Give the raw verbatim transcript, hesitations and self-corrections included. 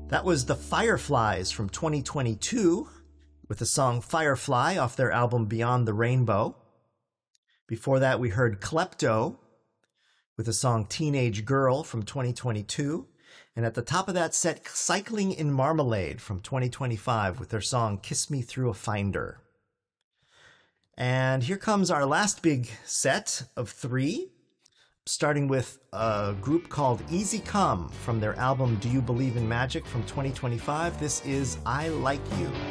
That was the Fireflies from twenty twenty-two with the song Firefly off their album Beyond the Rainbow. Before that, we heard Klepto with the song Teenage Girl from twenty twenty-two. And at the top of that set, Cycling in Marmalade from twenty twenty-five with their song Kiss Me Through a Finder. And here comes our last big set of three, starting with a group called Easy Come from their album Do You Believe in Magic from twenty twenty-five. This is I Like You.